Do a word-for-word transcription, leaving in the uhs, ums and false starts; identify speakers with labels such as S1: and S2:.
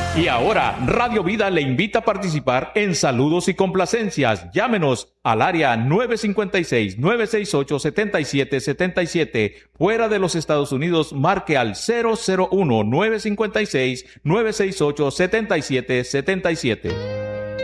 S1: Y ahora, Radio Vida le invita a participar en Saludos y Complacencias. Llámenos al área nueve cinco seis, nueve seis ocho, siete siete siete siete. Fuera de los Estados Unidos, marque al cero cero uno, nueve cinco seis, nueve seis ocho, siete siete siete siete.